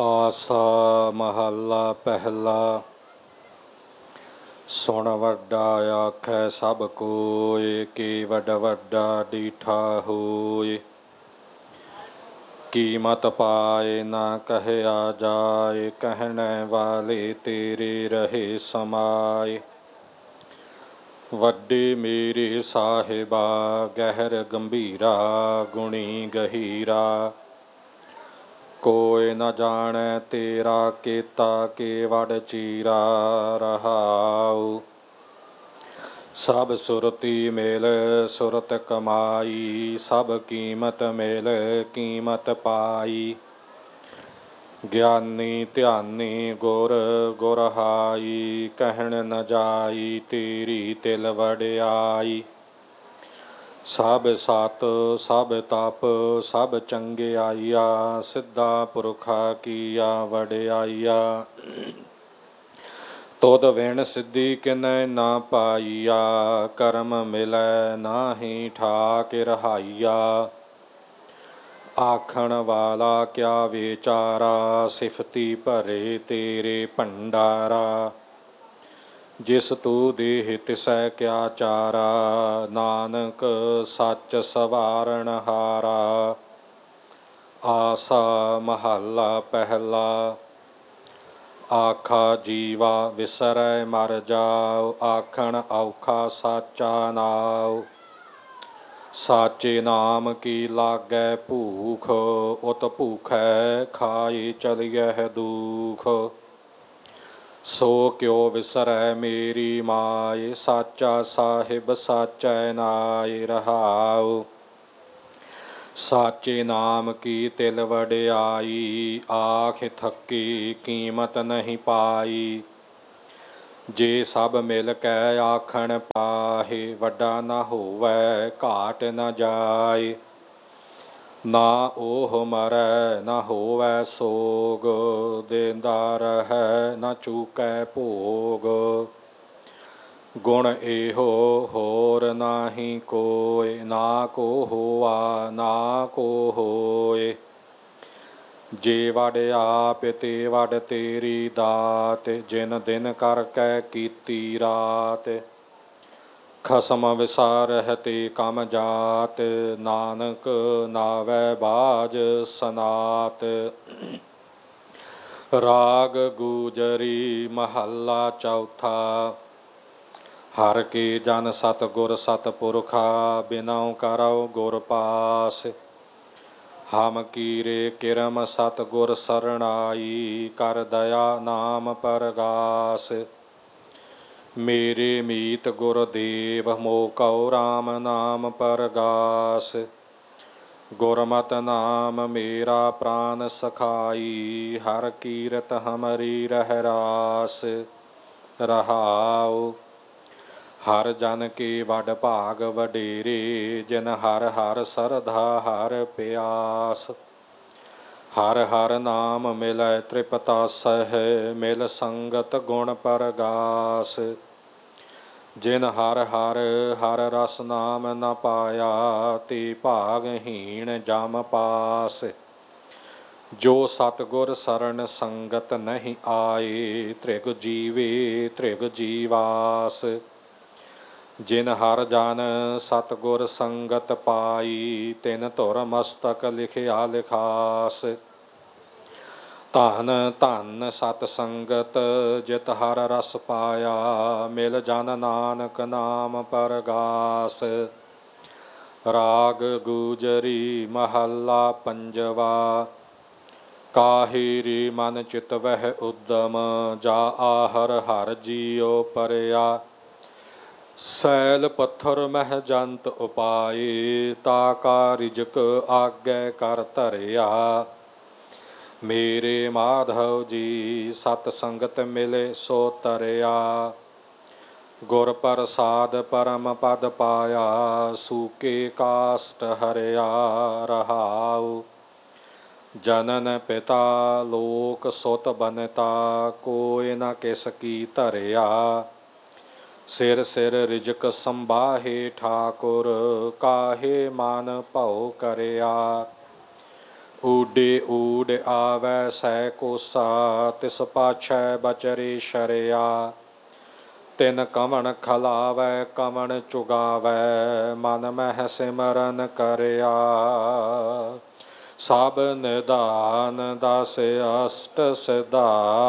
ਆਸਾ ਮਹੱਲਾ ਪਹਿਲਾ। ਸੁਣ ਵੱਡਾ ਆਖੈ ਸਭ ਕੋਇ, ਕੀ ਵੱਡ ਵੱਡਾ ਡੀਠਾ ਹੋਇ। ਕੀਮਤ ਪਾਏ ਨਾ ਕਹਿਆ ਜਾਏ, ਕਹਿਣੇ ਵਾਲੇ ਤੇਰੇ ਰਹੇ ਸਮਾਏ। ਵੱਡੇ ਮੇਰੇ ਸਾਹਿਬਾ ਗਹਿਰ ਗੰਭੀਰਾ, ਗੁਣੀ ਗਹੀਰਾ। ਕੋਈ ਨ ਜਾਣੈ ਤੇਰਾ ਕੀਤਾ, ਕੇ ਵਡ ਚੀਰਾ ਰਹਾਉ। ਸਭ ਸੁਰਤੀ ਮਿਲ ਸੁਰਤ ਕਮਾਈ, ਸਭ ਕੀਮਤ ਮਿਲ ਕੀਮਤ ਪਾਈ। ਗਿਆਨੀ ਧਿਆਨੀ ਗੁਰ ਗੁਰਹਾਈ, ਕਹਿਣ ਨ ਜਾਈ ਤੇਰੀ ਤਿਲ ਵਡਿਆਈ। ਸਭ ਸਤ ਸਭ ਤਪ ਸਭ ਚੰਗਿਆਈਆ, ਸਿੱਧਾ ਪੁਰਖਾ ਕੀਆ ਵਡਿਆਈਆ। ਤੁਧ ਵਿਣ ਸਿੱਧੀ ਕਿਨੈ ਨਾ ਪਾਈਆ, ਕਰਮ ਮਿਲੈ ਨਾਹੀ ਠਾਕ ਰਹਾਈਆ। ਆਖਣ ਵਾਲਾ ਕਿਆ ਵਿਚਾਰਾ, ਸਿਫਤੀ ਭਰੇ ਤੇਰੇ ਭੰਡਾਰਾ। ਜਿਸ ਤੂੰ ਦੇਹ ਤਿਸੈ ਕਿਆ ਚਾਰਾ, ਨਾਨਕ ਸੱਚ ਸਵਾਰਨ ਹਾਰਾ। ਆਸਾ ਮਹੱਲਾ ਪਹਿਲਾ। ਆਖਾ ਜੀਵਾ ਵਿਸਰੈ ਮਰ ਜਾਉ, ਆਖਣ ਔਖਾ ਸਾਚਾ ਨਾਉ। ਸਾਚੇ ਨਾਮ ਕੀ ਲਾਗੈ ਭੂਖ, ਉਤ ਭੂਖੈ ਖਾਏ ਚਲਿਐ ਦੂਖ। ਸੋ ਕਿਉ ਵਿਸਰੈ ਮੇਰੀ ਮਾਏ, ਸਾਚਾ ਸਾਹਿਬ ਸਾਚੈ ਨਾਇ ਰਹਾਉ। ਸਾਚੇ ਨਾਮ ਕੀ ਤਿਲ ਵਡਿਆਈ, ਆਖ ਥੱਕੀ ਕੀਮਤ ਨਹੀਂ ਪਾਈ। ਜੇ ਸਭ ਮਿਲ ਕੈ ਆਖਣ ਪਾਹੇ, ਵੱਡਾ ਨਾ ਹੋਵੈ ਘਾਟ ਨ ਜਾਏ। ਨਾ ਉਹ ਮਰੈ ਨਾ ਹੋਵੈ ਸੋਗ, ਦੇਂਦਾ ਰਹੈ ਨਾ ਚੂਕੈ ਭੋਗ। ਗੁਣ ਇਹੋ ਹੋਰ ਨਾਹੀ ਕੋਇ, ਨਾ ਕੋ ਹੋਆ ਨਾ ਕੋ ਹੋਇ। ਜੇ ਵਡ ਆਪ ਤੇ ਵਡ ਤੇਰੀ ਦਾਤ, ਜਿਨ ਦਿਨ ਕਰਕੇ ਕੀਤੀ ਰਾਤ। ਖਸਮ ਵਿਸਾਰਹਿ ਤੇ ਕਮ ਜਾਤ, ਨਾਨਕ ਨਾਵੈ ਬਾਝ ਸਨਾਤ। ਰਾਗ ਗੂਜਰੀ ਮਹੱਲਾ ਚੌਥਾ। ਹਰਿ ਕੇ ਜਨ ਸਤਿਗੁਰ ਸਤਿਪੁਰਖਾ, ਬਿਨਉ ਕਰਉ ਗੁਰ ਪਾਸ। ਹਮ ਕੀਰੇ ਕਿਰਮ ਸਤਿਗੁਰ ਸਰਣਾਈ, ਕਰ ਦਇਆ ਨਾਮ ਪਰਗਾਸ। ਮੇਰੇ ਮੀਤ ਗੁਰਦੇਵ ਮੋਹ ਕਉ ਰਾਮ ਨਾਮ ਪਰਗਾਸ। ਗੁਰਮਤਿ ਨਾਮ ਮੇਰਾ ਪ੍ਰਾਨ ਸਖਾਈ, ਹਰਿ ਕੀਰਤ ਹਮਰੀ ਰਹਿ ਰਾਸ ਰਹਾਉ। ਹਰਿ ਜਨ ਕੇ ਵਡ ਭਾਗ ਵਡੇਰੇ, ਜਿਨ ਹਰਿ ਹਰਿ ਸਰਧਾ ਹਰਿ ਪਿਆਸ। ਹਰਿ ਹਰਿ ਨਾਮ ਮਿਲੈ ਤ੍ਰਿਪਤਾਸਹਿ, ਮਿਲ ਸੰਗਤ ਗੁਣ ਪਰਗਾਸ। ਜਿਨ ਹਰਿ ਹਰਿ ਹਰਿ ਰਸ ਨਾਮ ਨ ਪਾਇਆ, ਤੇ ਭਾਗਹੀਣ ਜਮ ਪਾਸ। ਜੋ ਸਤਿਗੁਰ ਸਰਣ ਸੰਗਤ ਨਹੀਂ ਆਏ, ਤ੍ਰਿਗ ਜੀਵੇ ਤ੍ਰਿਗ ਜੀਵਾਸ। ਜਿਨ ਹਰਿ ਜਨ ਸਤਿਗੁਰ ਸੰਗਤ ਪਾਈ, ਤਿਨ ਧੁਰ ਮਸਤਕ ਲਿਖਿਆ ਲਿਖਾਸ। ਧਨ ਧਨ ਸਤ ਸੰਗਤ ਜਿਤ ਹਰਿ ਰਸ ਪਾਇਆ, ਮਿਲ ਜਨ ਨਾਨਕ ਨਾਮ ਪਰਗਾਸ। ਰਾਗ ਗੂਜਰੀ ਮਹੱਲਾ ਪੰਜਵਾ। ਕਾਹੇ ਰੇ ਮਨ ਚਿਤਵਹਿ ਉਦਮ, ਜਾ ਆਹਰ ਹਰਿ ਜੀਉ ਪਰਿਆ। ਸੈਲ ਪੱਥਰ ਮਹਿ ਜੰਤ ਉਪਾਏ, ਤਾ ਕਾ ਰਿਜਕ ਆਗੇ ਕਰ ਧਰਿਆ। ਮੇਰੇ ਮਾਧਵ ਜੀ ਸਤ ਸੰਗਤ ਮਿਲੇ ਸੋ ਤਰਿਆ। ਗੁਰ ਪ੍ਰਸਾਦ ਪਰਮ ਪਦ ਪਾਇਆ, ਸੂਕੇ ਕਾਸਟ ਹਰਿਆ ਰਹਾਉ। ਜਨਨ ਪਿਤਾ ਲੋਕ ਸੁਤ ਬਨਤਾ, ਕੋਈ ਨ ਕਿਸ ਕੀ ਧਰਿਆ। ਸਿਰ ਸਿਰ ਰਿਜਕ ਸੰਬਾਹੇ ਠਾਕੁਰ, ਕਾਹੇ ਮਨ ਭਉ ਕਰਿਆ। ਊਡੇ ਊਡ ਆਵੈ ਸਹਿ ਕੋਸਾ, ਤਿਸ ਪਾਛੈ ਬਚਰੇ ਸ਼ਰਿਆ। ਤਿਨ ਕਵਣ ਖਲਾਵੈ ਕਵਣ ਚੁਗਾਵੈ, ਮਨ ਮਹਿ ਸਿਮਰਨ ਕਰਿਆ। ਸਭ ਨਿਧਾਨ ਦਸ ਅਸ਼ਟ ਸਿਧਾ,